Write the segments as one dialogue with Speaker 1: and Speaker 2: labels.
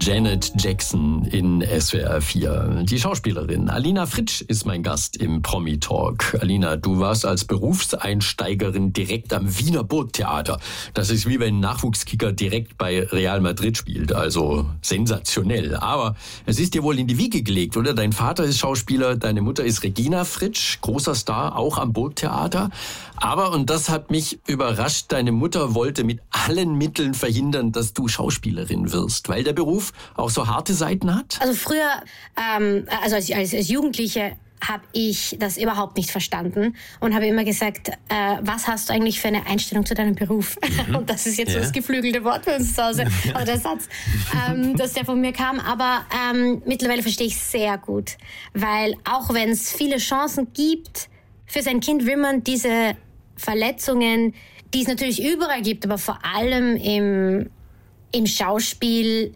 Speaker 1: Janet Jackson in SWR 4. Die Schauspielerin Alina Fritsch ist mein Gast im Promi-Talk. Alina, du warst als Berufseinsteigerin direkt am Wiener Burgtheater. Das ist wie wenn ein Nachwuchskicker direkt bei Real Madrid spielt, also sensationell. Aber es ist dir wohl in die Wiege gelegt, oder? Dein Vater ist Schauspieler, deine Mutter ist Regina Fritsch, großer Star, auch am Burgtheater. Aber, und das hat mich überrascht, deine Mutter wollte mit allen Mitteln verhindern, dass du Schauspielerin wirst, weil der Beruf auch so harte Seiten hat?
Speaker 2: Also früher, als Jugendliche habe ich das überhaupt nicht verstanden und habe immer gesagt, was hast du eigentlich für eine Einstellung zu deinem Beruf? Und das ist jetzt so das geflügelte Wort für uns zu Hause, oder der Satz, dass der von mir kam. Aber mittlerweile verstehe ich sehr gut, weil auch wenn es viele Chancen gibt, für sein Kind will man diese Verletzungen, die es natürlich überall gibt, aber vor allem im Schauspiel,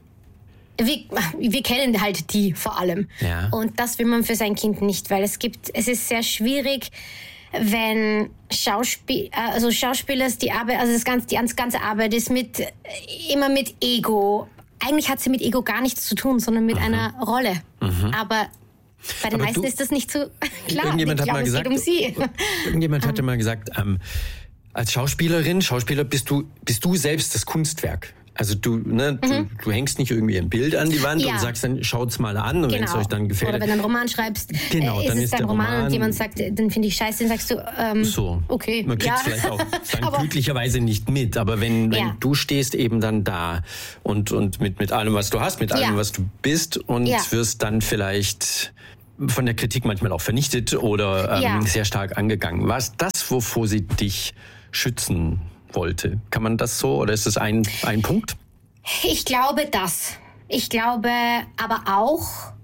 Speaker 2: wir kennen halt die vor allem. Ja. Und das will man für sein Kind nicht, weil es ist sehr schwierig, wenn Schauspieler, die Arbeit, also die ganze Arbeit ist immer mit Ego. Eigentlich hat sie mit Ego gar nichts zu tun, sondern mit einer Rolle. Aber bei den meisten ist das nicht so klar.
Speaker 3: Irgendjemand
Speaker 2: geht um sie.
Speaker 3: Irgendjemand hatte mal gesagt, als Schauspieler bist du selbst das Kunstwerk. Also du hängst nicht irgendwie ein Bild an die Wand und sagst dann, schaut's mal an und wenn es euch dann gefällt.
Speaker 2: Oder wenn du einen Roman schreibst,
Speaker 3: dann
Speaker 2: ist dein Roman und jemand sagt, den finde ich scheiße, dann sagst du, okay.
Speaker 3: Man kriegt vielleicht auch dann glücklicherweise nicht mit, aber wenn du stehst eben dann da und mit allem, was du hast, mit allem, was du bist und wirst dann vielleicht von der Kritik manchmal auch vernichtet oder sehr stark angegangen. War es das, wovor sie dich schützen wollte? Kann man das so, oder ist das ein Punkt?
Speaker 2: Ich glaube das. Ich glaube aber auch,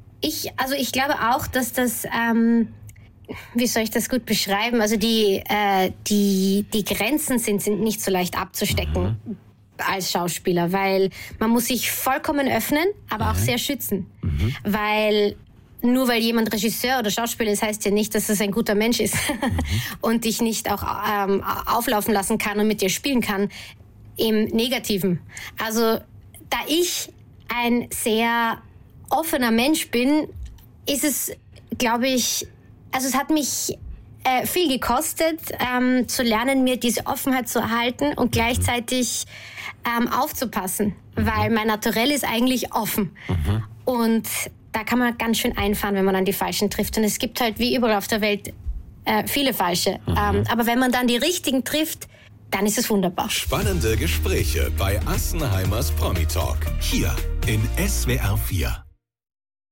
Speaker 2: dass das, wie soll ich das gut beschreiben? Also die Grenzen sind nicht so leicht abzustecken als Schauspieler, weil man muss sich vollkommen öffnen, aber auch sehr schützen. Weil nur weil jemand Regisseur oder Schauspieler ist, heißt ja nicht, dass es ein guter Mensch ist und dich nicht auch auflaufen lassen kann und mit dir spielen kann im Negativen. Also da ich ein sehr offener Mensch bin, ist es, glaube ich, also es hat mich viel gekostet, zu lernen, mir diese Offenheit zu erhalten und gleichzeitig aufzupassen, weil mein Naturell ist eigentlich offen. Und da kann man ganz schön einfahren, wenn man dann die Falschen trifft. Und es gibt halt wie überall auf der Welt viele Falsche. Aber wenn man dann die Richtigen trifft, dann ist es wunderbar.
Speaker 4: Spannende Gespräche bei Assenheimers Promi Talk. Hier in SWR 4.